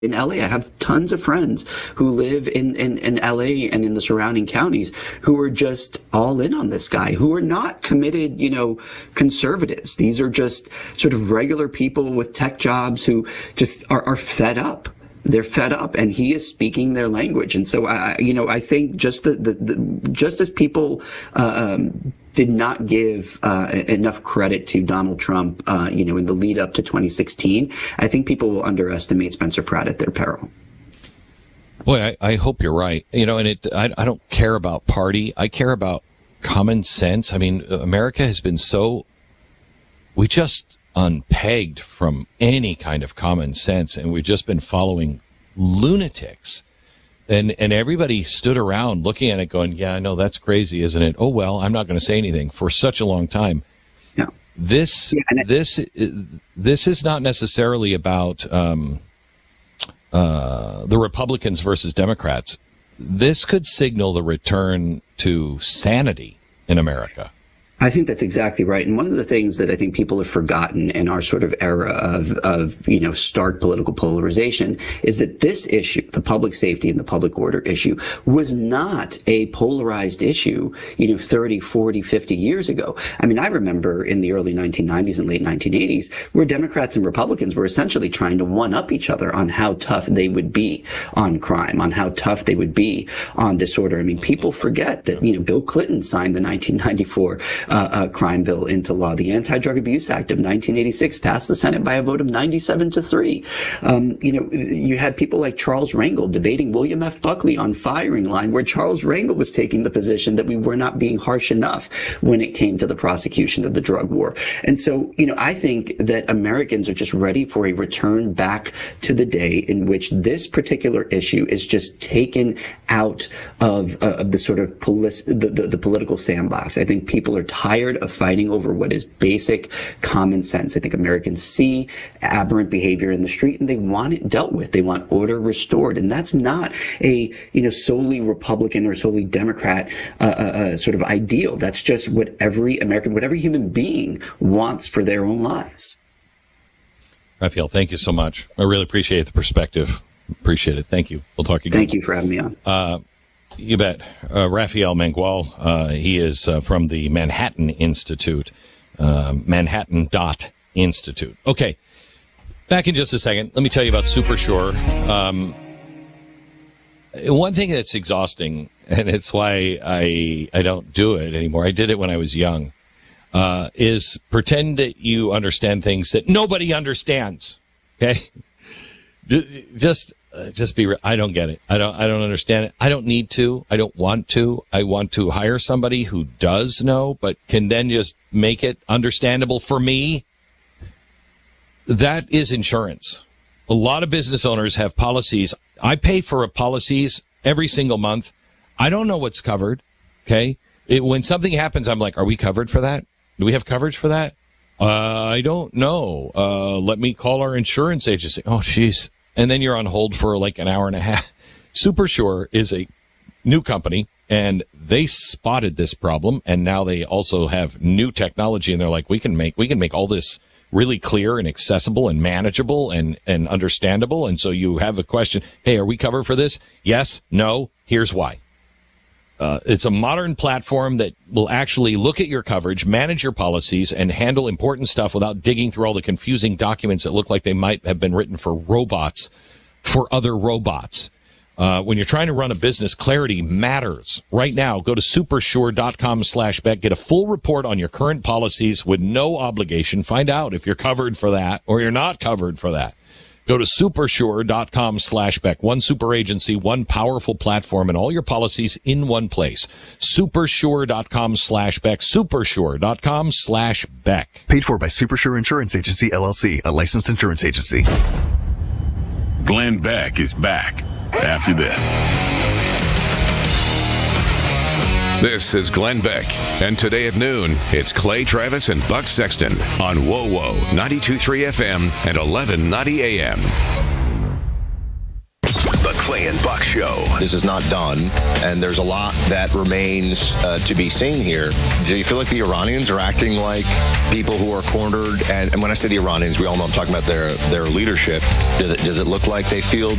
in LA. I have tons of friends who live in LA and in the surrounding counties who are just all in on this guy, who are not committed, conservatives. These are just sort of regular people with tech jobs who just are fed up. They're fed up, and he is speaking their language. And so, I think just just as people did not give enough credit to Donald Trump, in the lead up to 2016, I think people will underestimate Spencer Pratt at their peril. Boy, I hope you're right. And I don't care about party. I care about common sense. I mean, America has been we just unpegged from any kind of common sense, and we've just been following lunatics. And everybody stood around looking at it going, yeah, I know, that's crazy, isn't it? Oh, well, I'm not going to say anything for such a long time. Yeah. This is not necessarily about the Republicans versus Democrats. This could signal the return to sanity in America. I think that's exactly right. And one of the things that I think people have forgotten in our sort of era of stark political polarization is that this issue, the public safety and the public order issue, was not a polarized issue, 30, 40, 50 years ago. I mean, I remember in the early 1990s and late 1980s where Democrats and Republicans were essentially trying to one-up each other on how tough they would be on crime, on how tough they would be on disorder. I mean, people forget that, Bill Clinton signed the 1994 crime bill into law. The Anti-Drug Abuse Act of 1986 passed the Senate by a vote of 97-3. You had people like Charles Rangel debating William F. Buckley on firing line, where Charles Rangel was taking the position that we were not being harsh enough when it came to the prosecution of the drug war. And so, I think that Americans are just ready for a return back to the day in which this particular issue is just taken out of the sort of the political sandbox. I think people are tired of fighting over what is basic common sense. I think Americans see aberrant behavior in the street and they want it dealt with. They want order restored. And that's not a, solely Republican or solely Democrat sort of ideal. That's just what every American, what every human being wants for their own lives. Raphael, thank you so much. I really appreciate the perspective. Appreciate it. Thank you. We'll talk again. Thank you for having me on. You bet. Raphael Mangual, he is from the Manhattan Institute, Manhattan.Institute. Okay, back in just a second. Let me tell you about Supersure. One thing that's exhausting, and it's why I don't do it anymore, I did it when I was young, is pretend that you understand things that nobody understands, okay? Just be. I don't get it. I don't understand it. I don't need to. I don't want to. I want to hire somebody who does know, but can then just make it understandable for me. That is insurance. A lot of business owners have policies. I pay for policies every single month. I don't know what's covered. Okay. When something happens, I'm like, are we covered for that? Do we have coverage for that? I don't know. Let me call our insurance agency. Oh, jeez. And then you're on hold for like an hour and a half. Supersure is a new company, and they spotted this problem, and now they also have new technology, and they're like, we can make all this really clear and accessible and manageable and understandable. And so you have a question, hey, are we covered for this? Yes, no, here's why. It's a modern platform that will actually look at your coverage, manage your policies, and handle important stuff without digging through all the confusing documents that look like they might have been written for robots, for other robots. When you're trying to run a business, clarity matters. Right now, go to supersure.com/Beck. Get a full report on your current policies with no obligation. Find out if you're covered for that or you're not covered for that. Go to supersure.com/Beck. One super agency, one powerful platform, and all your policies in one place. Supersure.com/Beck. Supersure.com/Beck. Paid for by Supersure Insurance Agency, LLC, a licensed insurance agency. Glenn Beck is back after this. This is Glenn Beck, and today at noon, it's Clay Travis and Buck Sexton on WoWo 92.3 FM and 1190 AM. The Clay and Buck Buck Show. This is not done, and there's a lot that remains to be seen here. Do you feel like the Iranians are acting like people who are cornered? And when I say the Iranians, we all know I'm talking about their leadership. Does it look like they feel